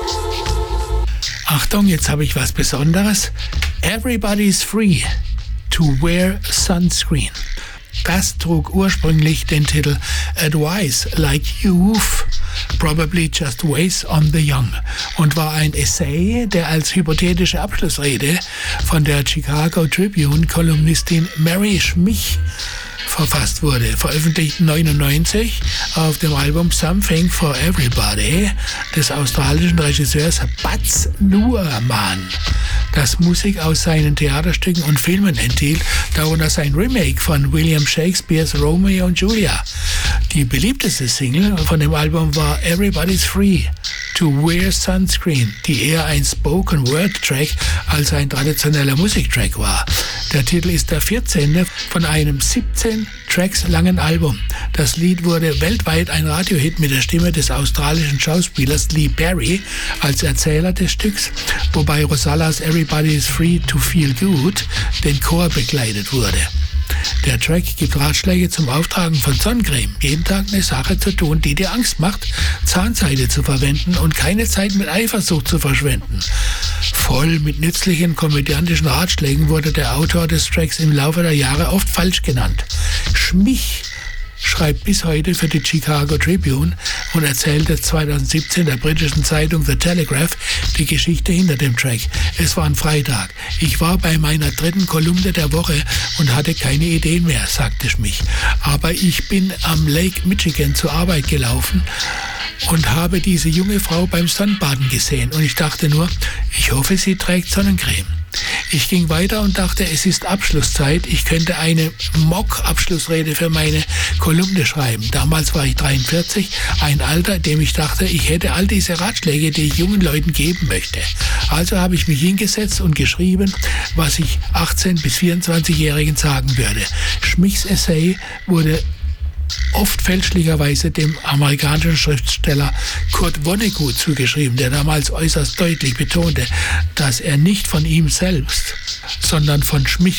Achtung, jetzt habe ich was Besonderes. Everybody's free to wear sunscreen. Das trug ursprünglich den Titel Advice Like You've Probably Just Weighs on the Young und war ein Essay, der als hypothetische Abschlussrede von der Chicago Tribune-Kolumnistin Mary Schmich verfasst wurde, veröffentlicht 1999 auf dem Album Something for Everybody des australischen Regisseurs Baz Luhrmann, das Musik aus seinen Theaterstücken und Filmen enthielt, darunter sein Remake von William Shakespeares Romeo und Julia. Die beliebteste Single von dem Album war Everybody's Free to Wear Sunscreen, die eher ein Spoken-Word-Track als ein traditioneller Musiktrack war. Der Titel ist der 14. von einem 17 Tracks langen Album. Das Lied wurde weltweit ein Radiohit mit der Stimme des australischen Schauspielers Lee Perry als Erzähler des Stücks, wobei Rosallas Everybody is Free to Feel Good den Chor begleitet wurde. Der Track gibt Ratschläge zum Auftragen von Sonnencreme, jeden Tag eine Sache zu tun, die dir Angst macht, Zahnseide zu verwenden und keine Zeit mit Eifersucht zu verschwenden. Voll mit nützlichen komödiantischen Ratschlägen wurde der Autor des Tracks im Laufe der Jahre oft falsch genannt. Schmich schreibt bis heute für die Chicago Tribune und erzählte 2017 der britischen Zeitung The Telegraph die Geschichte hinter dem Track. Es war ein Freitag. Ich war bei meiner 3. Kolumne der Woche und hatte keine Ideen mehr, sagte Schmich. Aber ich bin am Lake Michigan zur Arbeit gelaufen und habe diese junge Frau beim Sonnenbaden gesehen und ich dachte nur, ich hoffe, sie trägt Sonnencreme. Ich ging weiter und dachte, es ist Abschlusszeit, ich könnte eine Mock-Abschlussrede für meine Kolumne schreiben. Damals war ich 43, ein Alter, in dem ich dachte, ich hätte all diese Ratschläge, die ich jungen Leuten geben möchte. Also habe ich mich hingesetzt und geschrieben, was ich 18- bis 24-Jährigen sagen würde. Schmichs Essay wurde oft fälschlicherweise dem amerikanischen Schriftsteller Kurt Vonnegut zugeschrieben, der damals äußerst deutlich betonte, dass er nicht von ihm selbst, sondern von Schmich